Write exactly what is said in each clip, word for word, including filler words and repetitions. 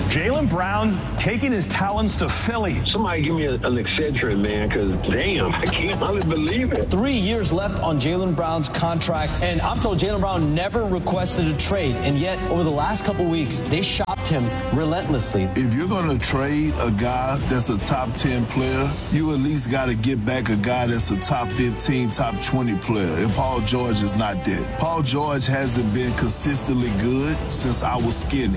Jaylen Brown taking his talents to Philly. Somebody give me a, an Excedrin, man, because damn, I can't hardly believe it. Three years left on Jaylen Brown's contract, and I'm told Jaylen Brown never requested a trade, and yet over the last couple weeks, they shopped him relentlessly. If you're going to trade a guy that's a top ten player, you at least got to get back a guy that's a top fifteen, top twenty player, and Paul George is not that. Paul George hasn't been consistently good since I was skinny.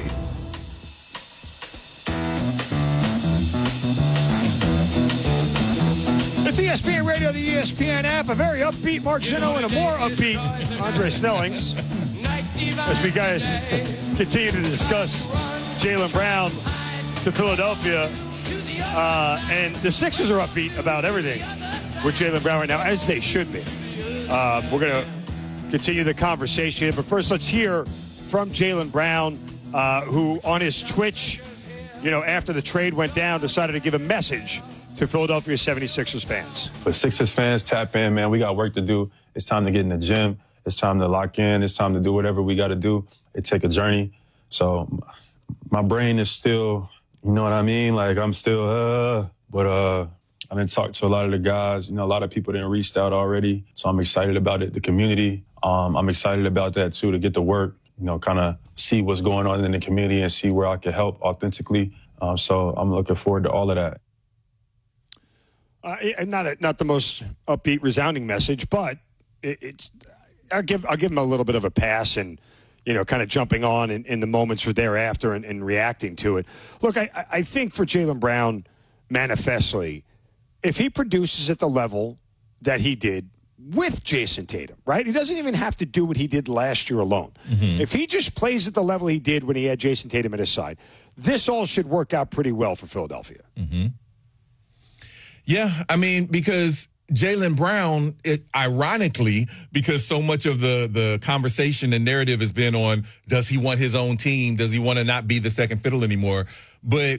It's E S P N Radio, the E S P N app. A very upbeat Mark Zinno and a more upbeat Andre Snellings. As we guys continue to discuss Jaylen Brown to Philadelphia. Uh, and the Sixers are upbeat about everything with Jaylen Brown right now, as they should be. Uh, we're going to continue the conversation. But first, let's hear from Jaylen Brown, uh, who on his Twitch, you know, after the trade went down, decided to give a message to Philadelphia seventy-sixers fans. But Sixers fans, tap in, man. We got work to do. It's time to get in the gym. It's time to lock in. It's time to do whatever we got to do. It take a journey. So my brain is still, you know what I mean? Like, I'm still, uh, but uh, I didn't talk to a lot of the guys. You know, a lot of people didn't reach out already. So I'm excited about it. The community, um, I'm excited about that, too, to get to work, you know, kind of see what's going on in the community and see where I can help authentically. Um, so I'm looking forward to all of that. Uh, not a, not the most upbeat, resounding message, but it, it's I'll give I'll give him a little bit of a pass and, you know, kind of jumping on in, in the moments or thereafter and, and reacting to it. Look, I, I think for Jaylen Brown, manifestly, if he produces at the level that he did with Jason Tatum, right? He doesn't even have to do what he did last year alone. Mm-hmm. If he just plays at the level he did when he had Jason Tatum at his side, this all should work out pretty well for Philadelphia. Mm-hmm. Yeah, I mean, because Jaylen Brown, it, ironically, because so much of the, the conversation and narrative has been on, does he want his own team? Does he want to not be the second fiddle anymore? But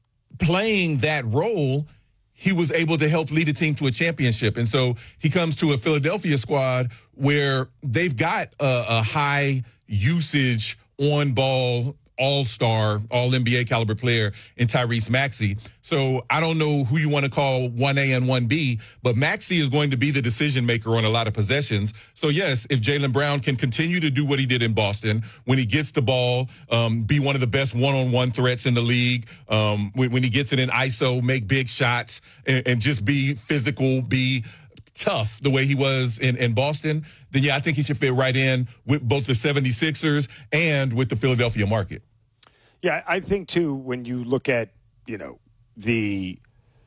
playing that role, he was able to help lead a team to a championship. And so he comes to a Philadelphia squad where they've got a, a high usage on-ball all-star, all N B A caliber player in Tyrese Maxey. So I don't know who you want to call one A and one B, but Maxey is going to be the decision maker on a lot of possessions. So yes, if Jaylen Brown can continue to do what he did in Boston, when he gets the ball, um, be one of the best one-on-one threats in the league, um, when, when he gets it in I S O, make big shots, and, and just be physical, be tough the way he was in, in Boston, then yeah, I think he should fit right in with both the seventy-sixers and with the Philadelphia market. Yeah, I think too, when you look at, you know, the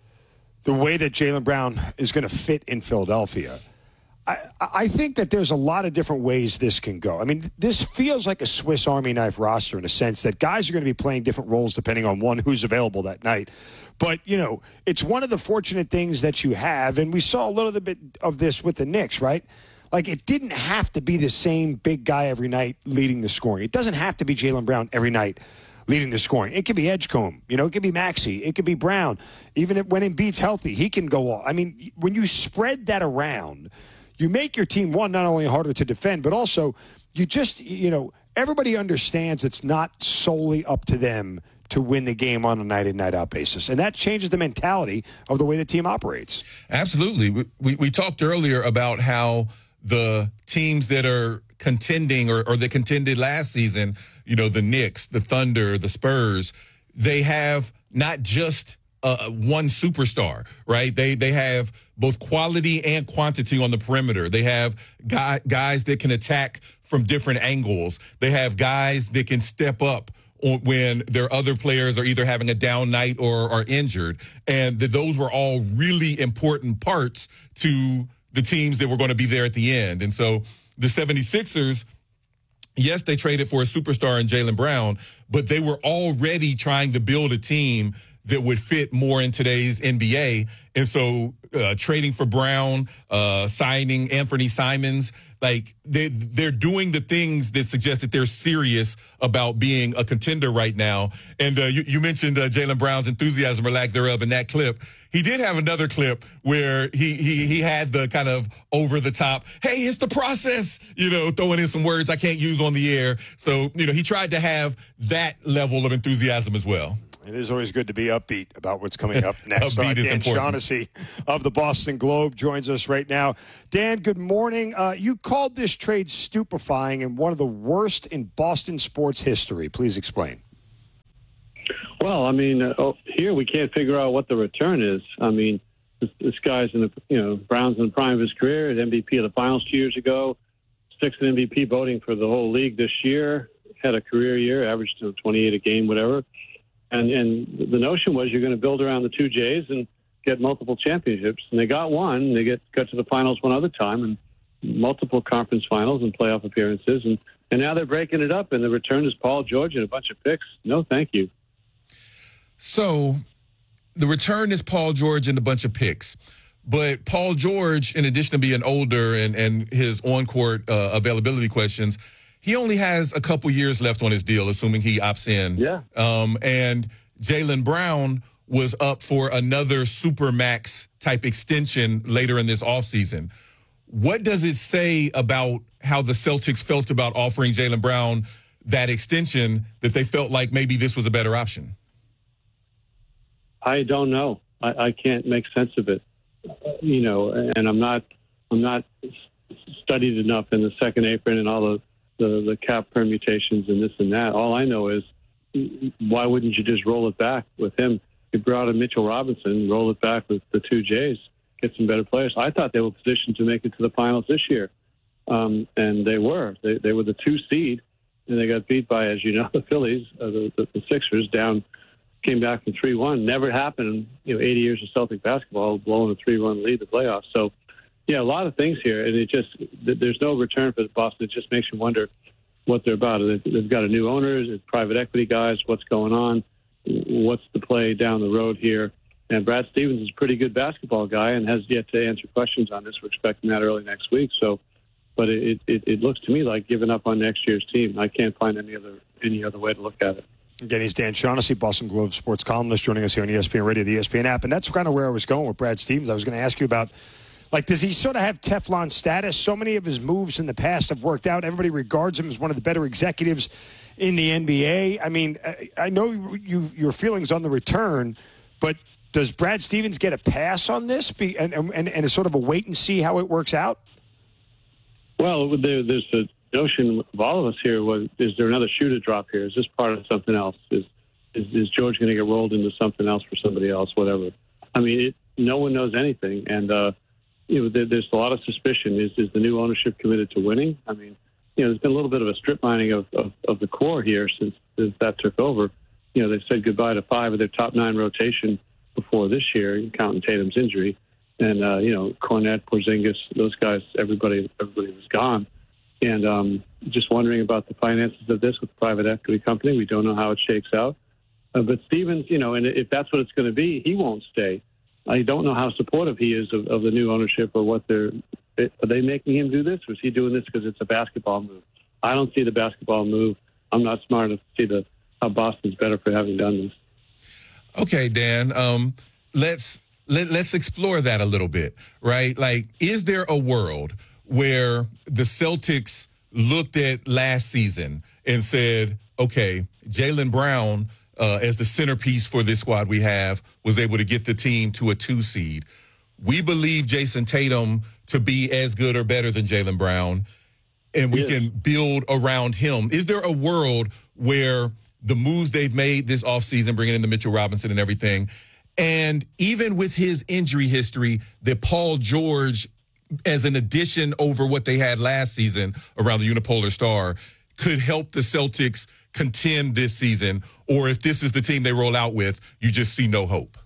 the way that Jaylen Brown is going to fit in Philadelphia, I, I think that there's a lot of different ways this can go. I mean, this feels like a Swiss Army knife roster in a sense that guys are going to be playing different roles depending on, one, who's available that night. But, you know, it's one of the fortunate things that you have, and we saw a little bit of this with the Knicks, right? Like, it didn't have to be the same big guy every night leading the scoring. It doesn't have to be Jaylen Brown every night leading the scoring. It could be Edgecombe. You know, it could be Maxey. It could be Brown. Even if, when Embiid's healthy, he can go all. I mean, when you spread that around, you make your team, one, not only harder to defend, but also you just, you know, everybody understands it's not solely up to them to win the game on a night-in, night-out basis. And that changes the mentality of the way the team operates. Absolutely. We, we, we talked earlier about how the teams that are contending or, or that contended last season, you know, the Knicks, the Thunder, the Spurs, they have not just uh, one superstar, right? They they have both quality and quantity on the perimeter. They have guy, guys that can attack from different angles. They have guys that can step up when their other players are either having a down night or are injured. And that those were all really important parts to the teams that were going to be there at the end. And so the seventy-sixers, yes, they traded for a superstar in Jaylen Brown, but they were already trying to build a team that would fit more in today's N B A. And so uh, trading for Brown, uh, signing Anthony Simons, like they they're doing the things that suggest that they're serious about being a contender right now. And uh, you, you mentioned uh, Jaylen Brown's enthusiasm or lack thereof in that clip. He did have another clip where he he he had the kind of over the top, hey, it's the process, you know, throwing in some words I can't use on the air. So, you know, he tried to have that level of enthusiasm as well. It is always good to be upbeat about what's coming up next. Upbeat uh, is Dan important. Shaughnessy of the Boston Globe joins us right now. Dan, good morning. Uh, you called this trade stupefying and one of the worst in Boston sports history. Please explain. Well, I mean, uh, oh, here we can't figure out what the return is. I mean, this, this guy's in the, you know, Brown's in the prime of his career, at M V P of the finals two years ago, sixth in M V P voting for the whole league this year, had a career year, averaged you know, twenty-eight a game, whatever. And and the notion was you're going to build around the two J's and get multiple championships. And they got one. And they get got to the finals one other time and multiple conference finals and playoff appearances. And, and now they're breaking it up. And the return is Paul George and a bunch of picks. No, thank you. So the return is Paul George and a bunch of picks. But Paul George, in addition to being older and, and his on-court uh, availability questions, he only has a couple years left on his deal, assuming he opts in. Yeah. Um, and Jaylen Brown was up for another Supermax type extension later in this offseason. What does it say about how the Celtics felt about offering Jaylen Brown that extension that they felt like maybe this was a better option? I don't know. I, I can't make sense of it. You know, and I'm not I'm not studied enough in the second apron and all the The, the cap permutations and this and that. All I know is, why wouldn't you just roll it back with him? You brought in Mitchell Robinson, roll it back with the two J's, get some better players. I thought they were positioned to make it to the finals this year, um, and they were. They, they were the two seed, and they got beat by, as you know, the Phillies, uh, the, the, the Sixers, down, came back from three one. Never happened, you know, eighty years of Celtic basketball, blowing a three one lead the playoffs. So, yeah, a lot of things here, and it just there's no return for Boston. It just makes you wonder what they're about. They've got a new owner, it's private equity guys. What's going on? What's the play down the road here? And Brad Stevens is a pretty good basketball guy and has yet to answer questions on this. We're expecting that early next week. So, but it it, it looks to me like giving up on next year's team. I can't find any other any other way to look at it. Again, he's Dan Shaughnessy, Boston Globe sports columnist, joining us here on E S P N Radio, the E S P N app. And that's kind of where I was going with Brad Stevens. I was going to ask you about, like, does he sort of have Teflon status? So many of his moves in the past have worked out. Everybody regards him as one of the better executives in the N B A. I mean, I know you your feelings on the return, but does Brad Stevens get a pass on this Be, and, and, and is sort of a wait and see how it works out? Well, there, there's the notion of all of us here, was, is there another shoe to drop here? Is this part of something else? Is, is, is George going to get rolled into something else for somebody else, whatever? I mean, it, no one knows anything, and uh, you know, there, there's a lot of suspicion. Is is the new ownership committed to winning? I mean, you know, there's been a little bit of a strip mining of, of, of the core here since, since that took over. You know, they've said goodbye to five of their top nine rotation before this year, counting Tatum's injury. And, uh, you know, Cornette, Porzingis, those guys, everybody everybody was gone. And um, just wondering about the finances of this with the private equity company. We don't know how it shakes out. Uh, but Stevens, you know, and if that's what it's going to be, he won't stay. I don't know how supportive he is of, of the new ownership or what they're – are they making him do this, or is he doing this because it's a basketball move? I don't see the basketball move. I'm not smart enough to see the how Boston's better for having done this. Okay, Dan, um, let's let, let's explore that a little bit, right? Like, is there a world where the Celtics looked at last season and said, okay, Jaylen Brown – Uh, as the centerpiece for this squad we have, was able to get the team to a two seed. We believe Jason Tatum to be as good or better than Jaylen Brown, and we yeah. can build around him. Is there a world where the moves they've made this offseason, bringing in the Mitchell Robinson and everything, and even with his injury history, that Paul George, as an addition over what they had last season around the unipolar star, could help the Celtics contend this season? Or if this is the team they roll out with, you just see no hope?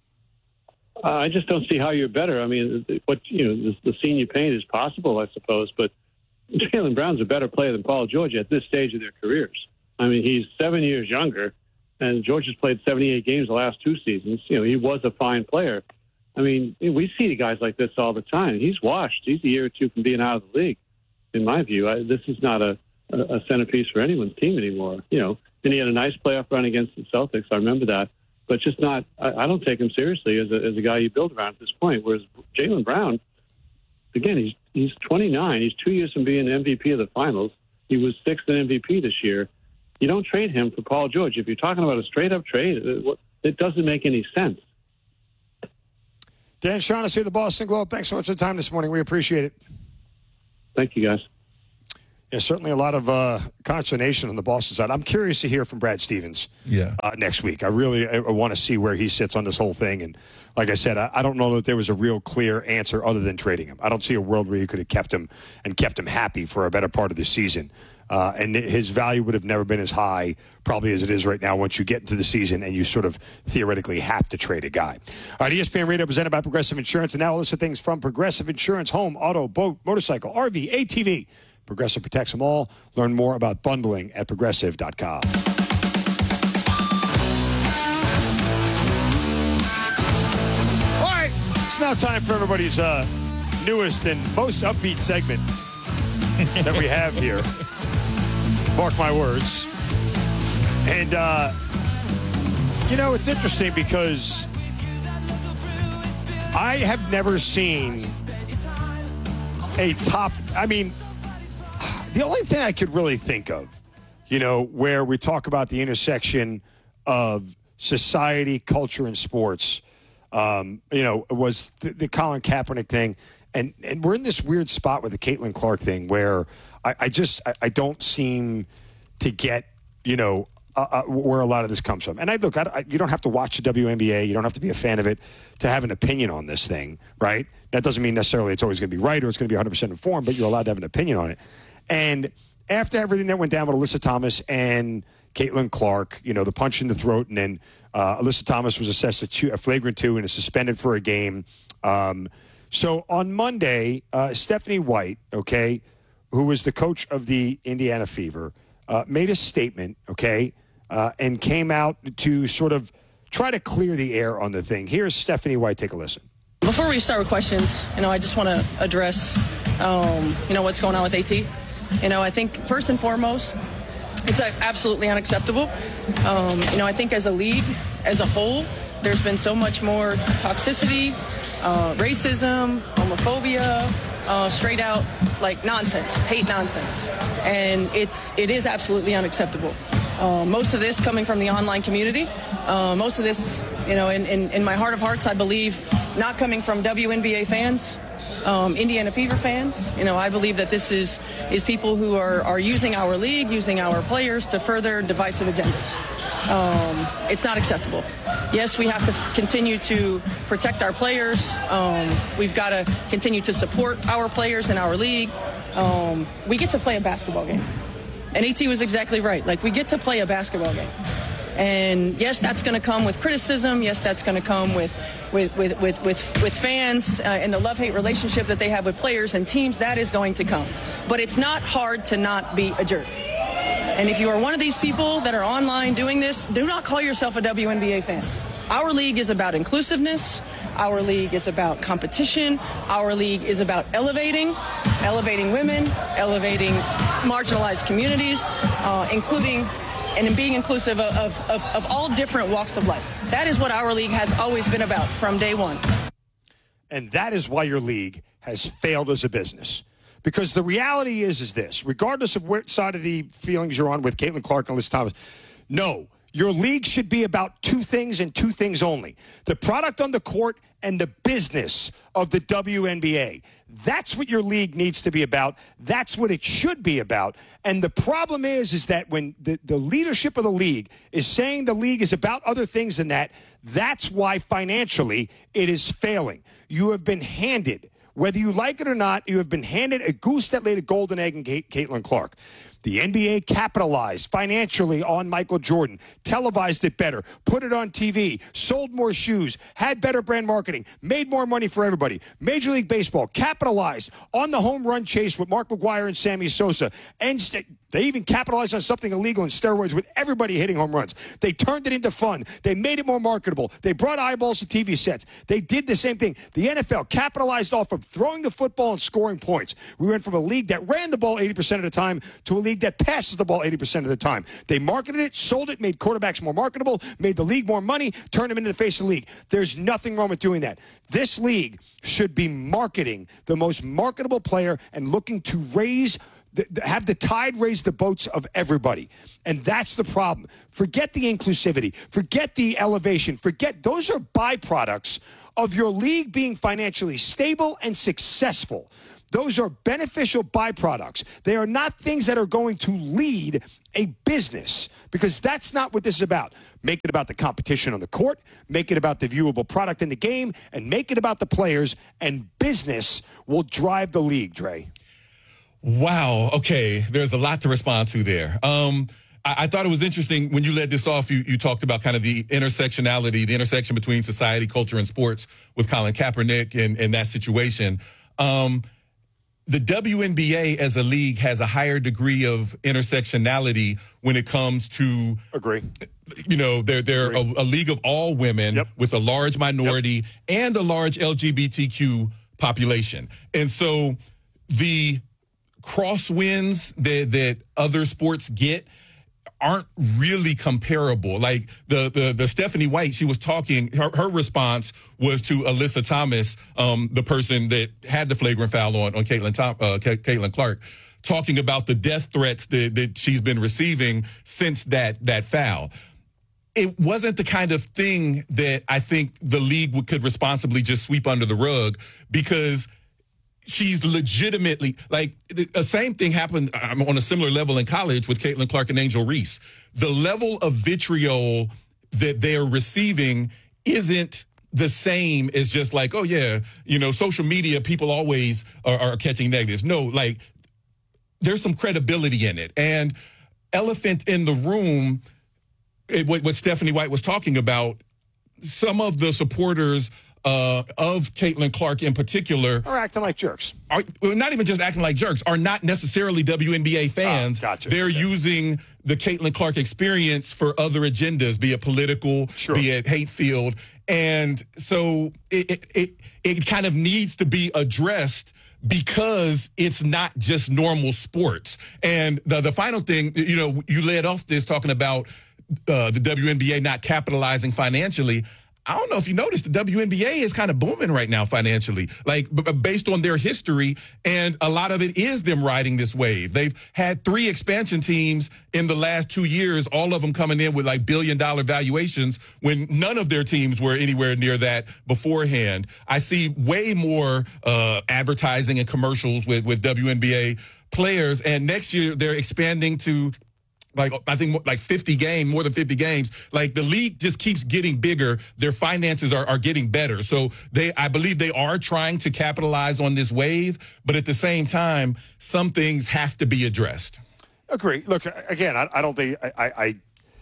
Uh, I just don't see how you're better. I mean, what you know, the, the scene you paint is possible, I suppose, but Jaylen Brown's a better player than Paul George at this stage of their careers. I mean, he's seven years younger, and George has played seventy-eight games the last two seasons. You know, he was a fine player. I mean, we see guys like this all the time. He's washed. He's a year or two from being out of the league. in my view. I, this is not a, a centerpiece for anyone's team anymore. You know, and he had a nice playoff run against the Celtics. I remember that. But just not, I, I don't take him seriously as a, as a guy you build around at this point. Whereas Jaylen Brown, again, he's he's twenty-nine. He's two years from being M V P of the finals. He was sixth in M V P this year. You don't trade him for Paul George. If you're talking about a straight-up trade, it, it doesn't make any sense. Dan Shaughnessy of the Boston Globe, thanks so much for the time this morning. We appreciate it. Thank you, guys. Yeah, certainly a lot of uh, consternation on the Boston side. I'm curious to hear from Brad Stevens yeah. uh, next week. I really I, I want to see where he sits on this whole thing. And like I said, I, I don't know that there was a real clear answer other than trading him. I don't see a world where you could have kept him and kept him happy for a better part of the season. Uh, and his value would have never been as high probably as it is right now once you get into the season and you sort of theoretically have to trade a guy. All right, E S P N Radio presented by Progressive Insurance. And now a list of things from Progressive Insurance: home, auto, boat, motorcycle, R V, A T V. Progressive protects them all. Learn more about bundling at progressive dot com. All right, it's now time for everybody's uh, newest and most upbeat segment that we have here. Mark my words. And, uh, you know, it's interesting because I have never seen a top, I mean, the only thing I could really think of, you know, where we talk about the intersection of society, culture, and sports, um, you know, was the, the Colin Kaepernick thing. And and we're in this weird spot with the Caitlin Clark thing where I, I just I, I don't seem to get, you know, uh, uh, where a lot of this comes from. And I look, I, I, you don't have to watch the W N B A. You don't have to be a fan of it to have an opinion on this thing, right? That doesn't mean necessarily it's always going to be right or it's going to be one hundred percent informed, but you're allowed to have an opinion on it. And after everything that went down with Alyssa Thomas and Caitlin Clark, you know, the punch in the throat, and then uh, Alyssa Thomas was assessed a, two, a flagrant two and is suspended for a game. Um, so on Monday, uh, Stephanie White, okay, who was the coach of the Indiana Fever, uh, made a statement, okay, uh, and came out to sort of try to clear the air on the thing. Here's Stephanie White. Take a listen. Before we start with questions, you know, I just want to address, um, you know, what's going on with AT. You know, I think first and foremost, it's absolutely unacceptable. Um, you know, I think as a league, as a whole, there's been so much more toxicity, uh, racism, homophobia, uh, straight out like nonsense, hate nonsense, and it's it is absolutely unacceptable. Uh, most of this coming from the online community. Uh, most of this, you know, in, in, in my heart of hearts, I believe, not coming from W N B A fans. Um, Indiana Fever fans. You know, I believe that this is is people who are, are using our league, using our players to further divisive agendas. Um, it's not acceptable. Yes, we have to continue to protect our players. Um, we've got to continue to support our players in our league. Um, we get to play a basketball game. And AT was exactly right. Like, we get to play a basketball game. And yes, that's going to come with criticism. Yes, that's going to come with with with with with, with fans uh, and the love-hate relationship that they have with players and teams. That is going to come. But it's not hard to not be a jerk. And if you are one of these people that are online doing this, do not call yourself a W N B A fan. Our league is about inclusiveness. Our league is about competition. Our league is about elevating, elevating women, elevating marginalized communities, uh, including and in being inclusive of, of, of all different walks of life. That is what our league has always been about from day one. And that is why your league has failed as a business. Because the reality is, is this, regardless of which side of the feelings you're on with Caitlin Clark and Alyssa Thomas, no, your league should be about two things and two things only. The product on the court and the business of the W N B A. That's what your league needs to be about. That's what it should be about. And the problem is, is that when the, the leadership of the league is saying the league is about other things than that, that's why financially it is failing. You have been handed, whether you like it or not, you have been handed a goose that laid a golden egg in Caitlin Clark. The N B A capitalized financially on Michael Jordan, televised it better, put it on T V, sold more shoes, had better brand marketing, made more money for everybody. Major League Baseball capitalized on the home run chase with Mark McGwire and Sammy Sosa. And st- they even capitalized on something illegal in steroids with everybody hitting home runs. They turned it into fun. They made it more marketable. They brought eyeballs to T V sets. They did the same thing. The N F L capitalized off of throwing the football and scoring points. We went from a league that ran the ball eighty percent of the time to a league that passes the ball eighty percent of the time. They marketed it, sold it, made quarterbacks more marketable, made the league more money, turned them into the face of the league. There's nothing wrong with doing that. This league should be marketing the most marketable player and looking to raise The, the, have the tide raise the boats of everybody. And that's the problem. Forget the inclusivity. Forget the elevation. Forget those are byproducts of your league being financially stable and successful. Those are beneficial byproducts. They are not things that are going to lead a business, because that's not what this is about. Make it about the competition on the court, make it about the viewable product in the game, and make it about the players, and business will drive the league, Dre. Wow. Okay. There's a lot to respond to there. Um, I, I thought it was interesting when you led this off, you, you talked about kind of the intersectionality, the intersection between society, culture, and sports with Colin Kaepernick and, and that situation. Um, the W N B A as a league has a higher degree of intersectionality when it comes to, agree. You know, they're, they're a, a league of all women yep. with a large minority yep. and a large L G B T Q population. And so the crosswinds that, that other sports get aren't really comparable. Like the, the, the Stephanie White, she was talking, her, her response was to Alyssa Thomas, um, the person that had the flagrant foul on, on Caitlin, Tom, uh, Caitlin Clark, talking about the death threats that, that she's been receiving since that, that foul. It wasn't the kind of thing that I think the league would, could responsibly just sweep under the rug, because she's legitimately, like, the same thing happened um, on a similar level in college with Caitlin Clark and Angel Reese. The level of vitriol that they're receiving isn't the same as just like, oh, yeah, you know, social media, people always are, are catching negatives. No, like, there's some credibility in it. And elephant in the room, it, what, what Stephanie White was talking about, some of the supporters Uh, of Caitlin Clark in particular are acting like jerks. Are not even just acting like jerks, are not necessarily W N B A fans. Oh, gotcha. They're okay. using the Caitlin Clark experience for other agendas, be it political, sure. be it hate-filled. And so it, it, it, it kind of needs to be addressed, because it's not just normal sports. And the, the final thing, you know, you led off this talking about uh, the W N B A not capitalizing financially. I don't know if you noticed, the W N B A is kind of booming right now financially, like b- based on their history. And a lot of it is them riding this wave. They've had three expansion teams in the last two years, all of them coming in with like billion dollar valuations when none of their teams were anywhere near that beforehand. I see way more uh, advertising and commercials with, with W N B A players. And next year they're expanding to Like, I think like fifty games, more than fifty games. Like, the league just keeps getting bigger. Their finances are, are getting better. So they, I believe they are trying to capitalize on this wave. But at the same time, some things have to be addressed. Agree. Look, again, I, I don't think I, I,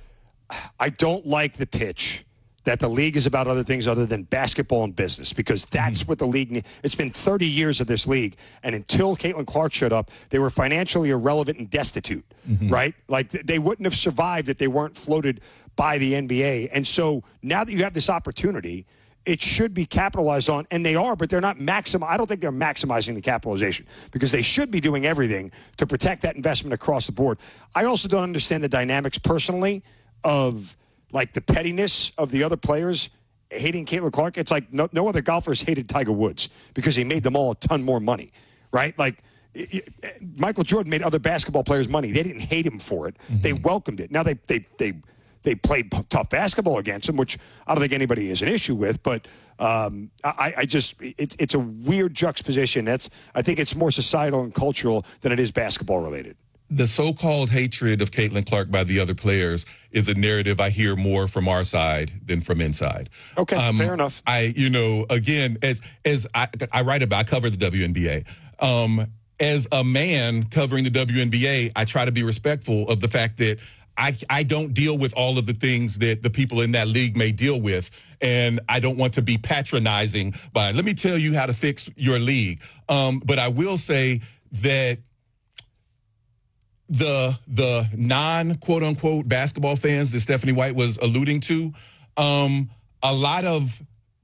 I don't like the pitch that the league is about other things other than basketball and business, because that's mm-hmm. what the league needs. It's been thirty years of this league, and until Caitlin Clark showed up, they were financially irrelevant and destitute, mm-hmm. right? Like, they wouldn't have survived if they weren't floated by the N B A. And so now that you have this opportunity, it should be capitalized on, and they are, but they're not maxim. I don't think they're maximizing the capitalization, because they should be doing everything to protect that investment across the board. I also don't understand the dynamics personally of, like, the pettiness of the other players hating Caitlin Clark. It's like no, no other golfers hated Tiger Woods because he made them all a ton more money, right? Like, it, it, Michael Jordan made other basketball players money. They didn't hate him for it. Mm-hmm. They welcomed it. Now they they they they played tough basketball against him, which I don't think anybody has an issue with. But um, I, I just it's it's a weird juxtaposition. That's I think it's more societal and cultural than it is basketball related. The so-called hatred of Caitlin Clark by the other players is a narrative I hear more from our side than from inside. Okay, um, fair enough. I, you know, again, as as I, I write about, I cover the W N B A. Um, as a man covering the W N B A, I try to be respectful of the fact that I, I don't deal with all of the things that the people in that league may deal with. And I don't want to be patronizing by, let me tell you how to fix your league. Um, but I will say that the the non quote unquote basketball fans that Stephanie White was alluding to, um, a lot of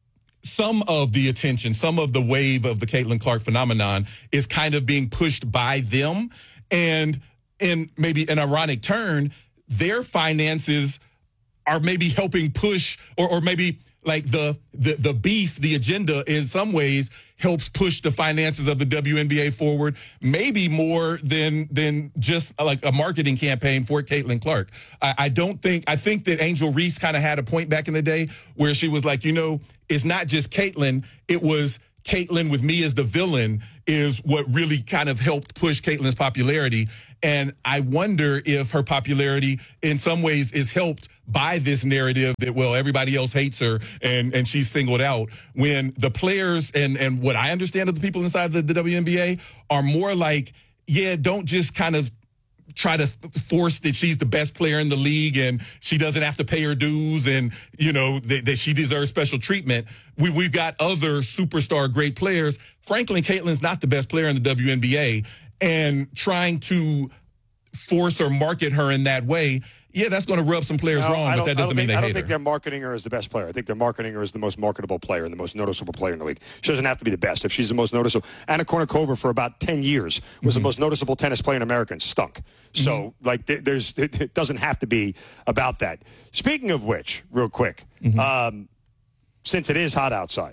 some of the attention, some of the wave of the Caitlin Clark phenomenon is kind of being pushed by them. And in maybe an ironic turn, their finances are maybe helping push or, or maybe like the, the the beef, the agenda in some ways helps push the finances of the W N B A forward, maybe more than than just like a marketing campaign for Caitlin Clark. I, I don't think, I think that Angel Reese kind of had a point back in the day where she was like, you know, it's not just Caitlin, it was Caitlin with me as the villain is what really kind of helped push Caitlin's popularity. And I wonder if her popularity in some ways is helped by this narrative that, well, everybody else hates her and, and she's singled out, when the players and, and what I understand of the people inside the, the W N B A are more like, yeah, don't just kind of try to force that she's the best player in the league and she doesn't have to pay her dues and, you know, that, that she deserves special treatment. We, we've got other superstar great players. Frankly, Caitlin's not the best player in the W N B A, and trying to force or market her in that way, yeah, that's going to rub some players no, wrong, but that doesn't mean think, they I don't hate think her. they're marketing her as the best player. I think they're marketing her as the most marketable player and the most noticeable player in the league. She doesn't have to be the best. If she's the most noticeable. Anna Kournikova for about ten years was mm-hmm. the most noticeable tennis player in America and stunk. So, mm-hmm. like, there's it doesn't have to be about that. Speaking of which, real quick, mm-hmm. um, since it is hot outside,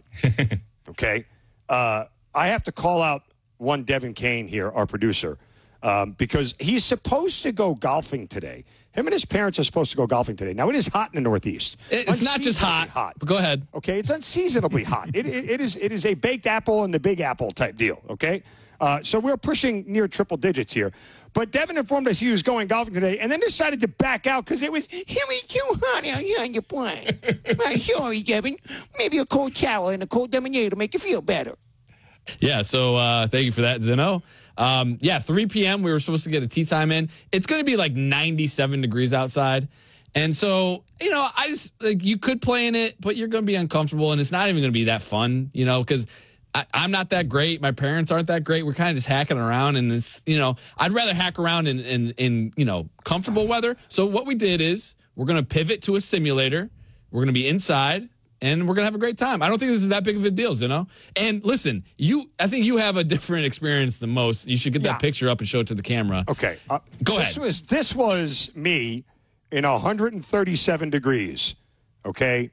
okay, uh, I have to call out one Devin Kane here, our producer, um, because he's supposed to go golfing today. Him and his parents are supposed to go golfing today. Now, it is hot in the Northeast. It's not just hot, hot, but go ahead. Okay, it's unseasonably hot. It, it, it, is, it is a baked apple and the big apple type deal, okay? Uh, so we're pushing near triple digits here. But Devin informed us he was going golfing today and then decided to back out because it was, it was too hot out here on your plane. I'm sorry, Devin. Maybe a cold shower and a cold lemonade will make you feel better. Yeah, so uh, thank you for that, Zeno. Um, yeah, three p.m. we were supposed to get a tee time in. It's going to be like ninety-seven degrees outside. And so, you know, I just, like, you could play in it, but you're going to be uncomfortable, and it's not even going to be that fun, you know, because I'm not that great. My parents aren't that great. We're kind of just hacking around, and it's, you know, I'd rather hack around in, in, in you know, comfortable weather. So what we did is we're going to pivot to a simulator. We're going to be inside. And we're going to have a great time. I don't think this is that big of a deal, Zeno. And listen, you, I think you have a different experience than most. You should get that yeah. picture up and show it to the camera. Okay. Uh, Go this ahead. Was, this was me in one hundred thirty-seven degrees, okay,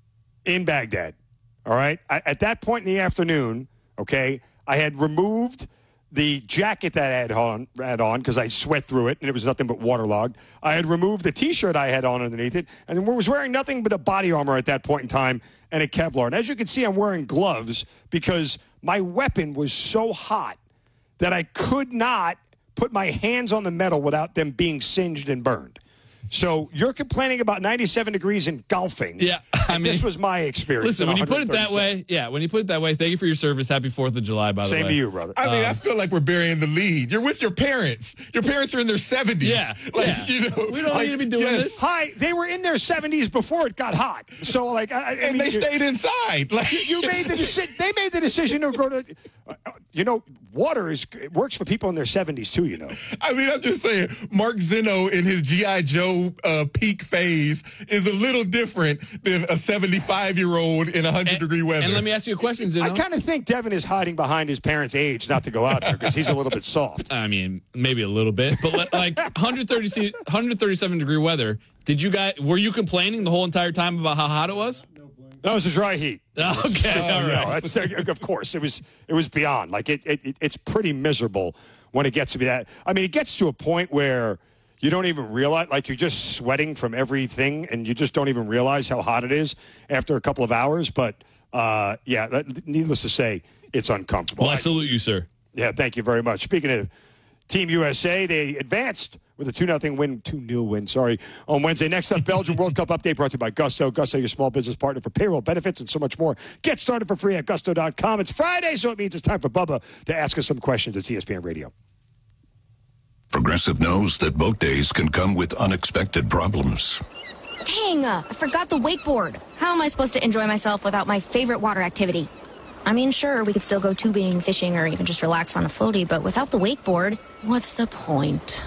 in Baghdad. All right? I, at that point in the afternoon, okay, I had removed the jacket that I had on had on because I sweat through it and it was nothing but waterlogged. I had removed the T-shirt I had on underneath it and was wearing nothing but a body armor at that point in time and a Kevlar. And as you can see, I'm wearing gloves because my weapon was so hot that I could not put my hands on the metal without them being singed and burned. So you're complaining about ninety-seven degrees in golfing. Yeah, I mean, this was my experience. Listen, when you put it that way, yeah, when you put it that way, thank you for your service. Happy Fourth of July, by the way. Same to you, brother. I mean, um, I feel like we're burying the lead. You're with your parents. Your parents are in their seventies. Yeah, like, yeah. You know, we don't like, need to be doing yes. this. Hi, they were in their seventies before it got hot. So, like, I, I and mean, they stayed inside. Like you made the decision. They made the decision to go to. Uh, you know, water is it works for people in their seventies too. You know. I mean, I'm just saying, Mark Zeno in his G I. Joe uh, peak phase is a little different than a seventy-five-year-old in one hundred degree weather. And let me ask you a question, Zeno. I kind of think Devin is hiding behind his parents' age not to go out there because he's a little bit soft. I mean, maybe a little bit, but like one hundred thirty, one hundred thirty-seven degree weather. Did you guys? Were you complaining the whole entire time about how hot it was? No, it was a dry heat. Okay, all right. No, that's, of course, it was. It was beyond. Like it, it, it's pretty miserable when it gets to be that. I mean, it gets to a point where you don't even realize, like you're just sweating from everything, and you just don't even realize how hot it is after a couple of hours. But uh, yeah, that, needless to say, it's uncomfortable. Well, I salute you, sir. Yeah, thank you very much. Speaking of Team U S A, they advanced with a two nothing win, two nil win, sorry, on Wednesday. Next up, Belgium World Cup update brought to you by Gusto. Gusto, your small business partner for payroll benefits and so much more. Get started for free at gusto dot com. It's Friday, so it means it's time for Bubba to ask us some questions at E S P N Radio. Progressive knows that boat days can come with unexpected problems. Dang, uh, I forgot the wakeboard. How am I supposed to enjoy myself without my favorite water activity? I mean, sure, we could still go tubing, fishing, or even just relax on a floaty, but without the wakeboard, what's the point?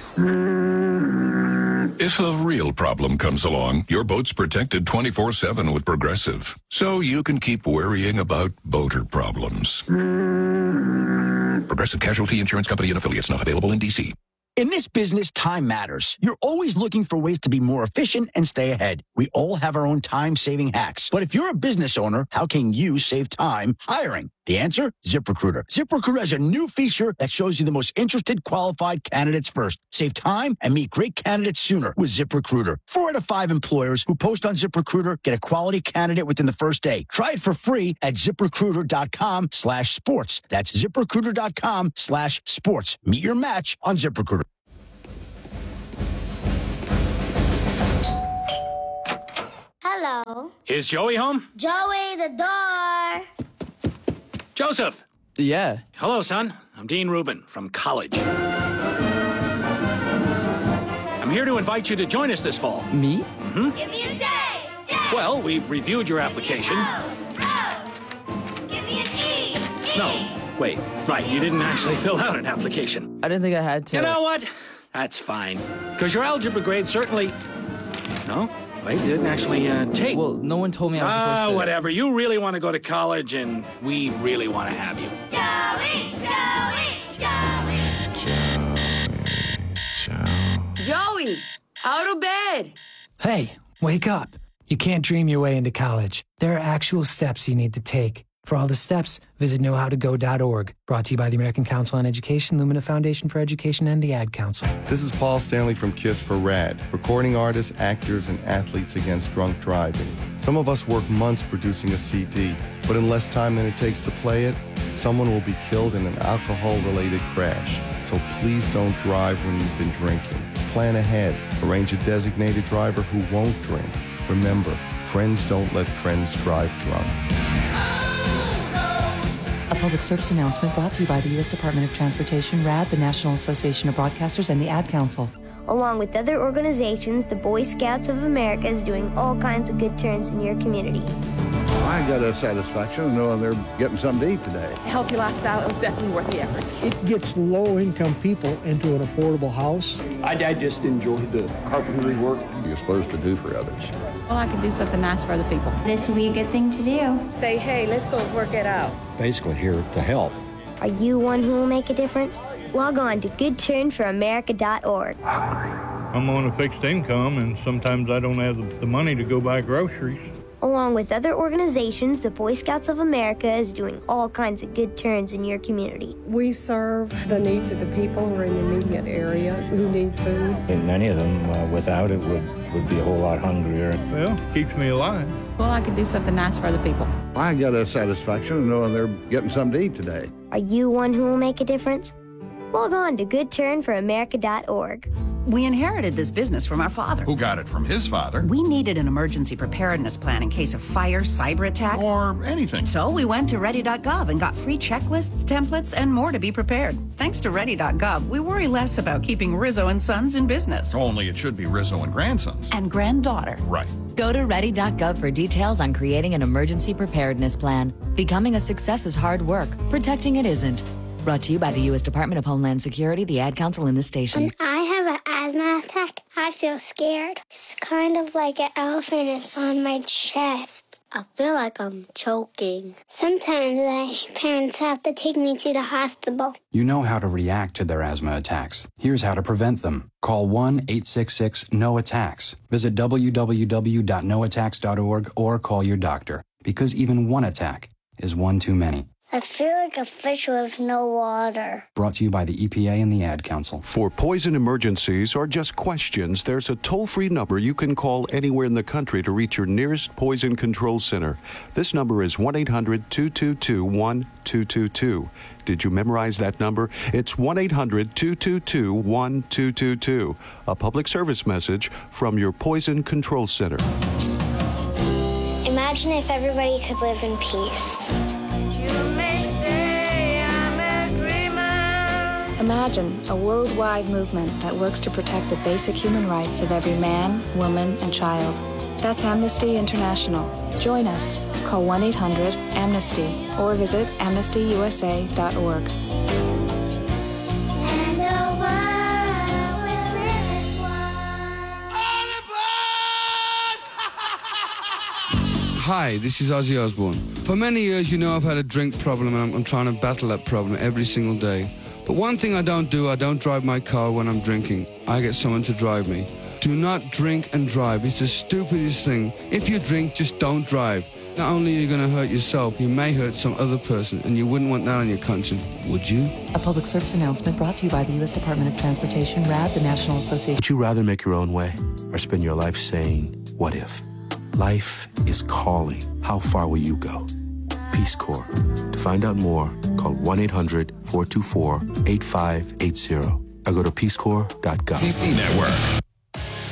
If a real problem comes along, your boat's protected twenty-four seven with Progressive, so you can keep worrying about boater problems. Progressive Casualty Insurance Company and affiliates, not available in D C. In this business, time matters. You're always looking for ways to be more efficient and stay ahead. We all have our own time-saving hacks. But if you're a business owner, how can you save time hiring? The answer? ZipRecruiter. ZipRecruiter has a new feature that shows you the most interested qualified candidates first. Save time and meet great candidates sooner with ZipRecruiter. Four out of five employers who post on ZipRecruiter get a quality candidate within the first day. Try it for free at ZipRecruiter.com slash sports. That's ZipRecruiter.com slash sports. Meet your match on ZipRecruiter. Hello. Is Joey home? Joey, the door. Joseph. Yeah. Hello, son. I'm Dean Rubin from college. I'm here to invite you to join us this fall. Me? Mm-hmm. Give me a day. day. Well, we've reviewed your application. Rose, Rose. Give me an E. E. No, wait. Right, you didn't actually fill out an application. I didn't think I had to. You know what? That's fine. Because your algebra grade certainly... No? Wait, you didn't actually uh, take... Well, no one told me I was Ah, supposed to... whatever. You really want to go to college, and we really want to have you. Joey, Joey, Joey. Joey, out of bed. Hey, wake up. You can't dream your way into college. There are actual steps you need to take. For all the steps, visit know how to go dot org. Brought to you by the American Council on Education, Lumina Foundation for Education, and the Ad Council. This is Paul Stanley from KISS for RAD, recording artists, actors, and athletes against drunk driving. Some of us work months producing a C D, but in less time than it takes to play it, someone will be killed in an alcohol-related crash. So please don't drive when you've been drinking. Plan ahead. Arrange a designated driver who won't drink. Remember, friends don't let friends drive drunk. A public service announcement brought to you by the U S Department of Transportation, RAD, the National Association of Broadcasters, and the Ad Council. Along with other organizations, the Boy Scouts of America is doing all kinds of good turns in your community. I got a satisfaction of knowing they're getting something to eat today. Healthy lifestyle is definitely worth the effort. It gets low-income people into an affordable house. I, I just enjoy the carpentry work you're supposed to do for others. Well, I can do something nice for other people. This would be a good thing to do. Say, hey, let's go work it out. Basically here to help. Are you one who will make a difference? Log on to good turn for america dot org. I'm on a fixed income, and sometimes I don't have the money to go buy groceries. Along with other organizations, the Boy Scouts of America is doing all kinds of good turns in your community. We serve the needs of the people who are in the immediate area who need food. And many of them, uh, without it, would, would be a whole lot hungrier. Well, keeps me alive. Well, I can do something nice for other people. I got a satisfaction of knowing they're getting something to eat today. Are you one who will make a difference? Log on to good turn for america dot org. We inherited this business from our father. Who got it from his father. We needed an emergency preparedness plan in case of fire, cyber attack, or anything. So we went to ready dot gov and got free checklists, templates, and more to be prepared. Thanks to ready dot gov, we worry less about keeping Rizzo and Sons in business. Only it should be Rizzo and Grandsons. And granddaughter. Right. Go to ready dot gov for details on creating an emergency preparedness plan. Becoming a success is hard work. Protecting it isn't. Brought to you by the U S Department of Homeland Security, the Ad Council, and this station. When I have an asthma attack, I feel scared. It's kind of like an elephant is on my chest. I feel like I'm choking. Sometimes my parents have to take me to the hospital. You know how to react to their asthma attacks. Here's how to prevent them. Call one eight six six N O attacks. Visit w w w dot no attacks dot org or call your doctor, because even one attack is one too many. I feel like a fish with no water. Brought to you by the E P A and the Ad Council. For poison emergencies or just questions, there's a toll-free number you can call anywhere in the country to reach your nearest poison control center. This number is one eight hundred two two two one two two two. Did you memorize that number? It's one eight hundred two two two one two two two. A public service message from your poison control center. Imagine if everybody could live in peace. Imagine a worldwide movement that works to protect the basic human rights of every man, woman, and child. That's Amnesty International. Join us. Call one eight hundred amnesty or visit amnesty u s a dot org. Hi, this is Ozzy Osbourne. For many years, you know I've had a drink problem, and I'm, I'm trying to battle that problem every single day. But one thing I don't do, I don't drive my car when I'm drinking. I get someone to drive me. Do not drink and drive. It's the stupidest thing. If you drink, just don't drive. Not only are you going to hurt yourself, you may hurt some other person, and you wouldn't want that on your conscience, would you? A public service announcement brought to you by the U S Department of Transportation, R A D, the National Association. Would you rather make your own way or spend your life saying, what if? Life is calling. How far will you go? Peace Corps. To find out more, call one eight hundred four two four eight five eight zero or go to peace corps dot gov. C C Network.